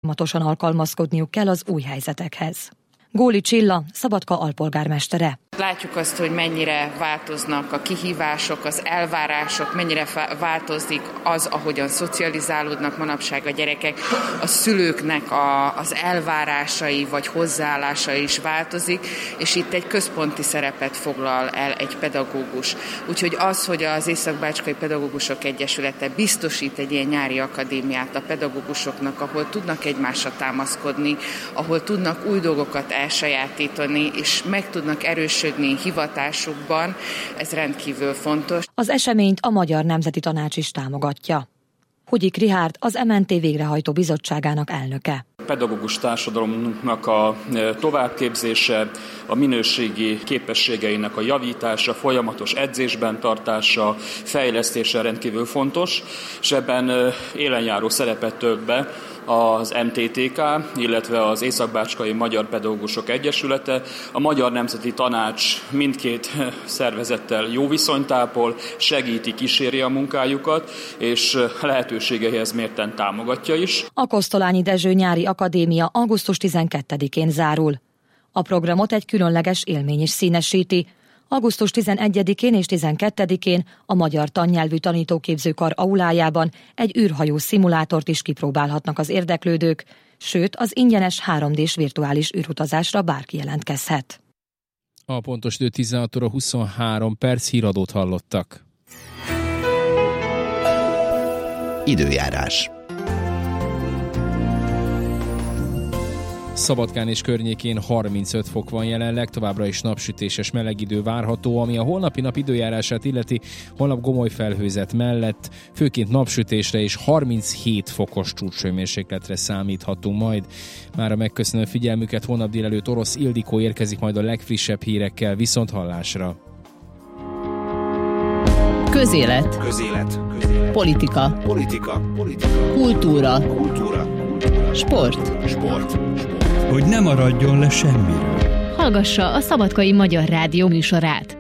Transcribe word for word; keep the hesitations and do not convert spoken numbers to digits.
folyamatosan alkalmazkodniuk kell az új helyzetekhez. Góli Csilla, Szabadka alpolgármestere. Látjuk azt, hogy mennyire változnak a kihívások, az elvárások, mennyire változik az, ahogyan szocializálódnak manapság a gyerekek, a szülőknek a, az elvárásai vagy hozzáállása is változik, és itt egy központi szerepet foglal el egy pedagógus. Úgyhogy az, hogy az Észak-Bácskai Pedagógusok Egyesülete biztosít egy ilyen nyári akadémiát a pedagógusoknak, ahol tudnak egymásra támaszkodni, ahol tudnak új dolgokat elsajátítani, és meg tudnak erősödni hivatásukban, ez rendkívül fontos. Az eseményt a Magyar Nemzeti Tanács is támogatja. Hugyi Richárd, az em en té végrehajtó bizottságának elnöke. A pedagógus társadalomnak a továbbképzése, a minőségi képességeinek a javítása, folyamatos edzésben tartása, fejlesztése rendkívül fontos, és ebben élenjáró szerepet tölt be az em té té ká, illetve az Észak-Bácskai Magyar Pedagógusok Egyesülete. A Magyar Nemzeti Tanács mindkét szervezettel jó viszonyt ápol, segíti, kíséri a munkájukat, és lehetőségeihez mérten támogatja is. A Kosztolányi Dezső Nyári Akadémia augusztus tizenkettedikén zárul. A programot egy különleges élmény is színesíti. augusztus tizenegyedikén és tizenkettedikén a Magyar Tannyelvű Tanítóképzőkar aulájában egy űrhajó szimulátort is kipróbálhatnak az érdeklődők, sőt az ingyenes három dés virtuális űrutazásra bárki jelentkezhet. A pontos idő tizenhat óra huszonhárom perc, híradót hallottak. Időjárás. Szabadkán és környékén harmincöt fok van jelenleg, továbbra is napsütéses meleg idő várható, ami a holnapi nap időjárását illeti, holnap gomoly felhőzet mellett, főként napsütésre és harminchét fokos csúcshőmérsékletre számíthatunk majd. Mára megköszönöm figyelmüket, holnap délelőtt Orosz Ildikó érkezik majd a legfrissebb hírekkel, viszont hallásra. Közélet. Közélet. Közélet. Politika. Politika. Politika. Kultúra. Kultúra. Sport. Sport. Sport. Hogy ne maradjon le semmiről. Hallgassa a Szabadkai Magyar Rádió műsorát.